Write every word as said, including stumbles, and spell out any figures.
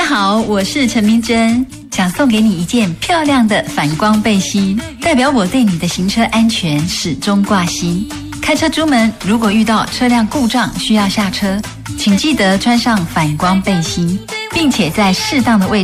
家好，我是陈明珍，想送给你一件漂亮的反光背心，代表我对你的行车安全始终挂心。开车出门，如果遇到车辆故障需要下车，请记得穿上反光背心，并且在适当的位置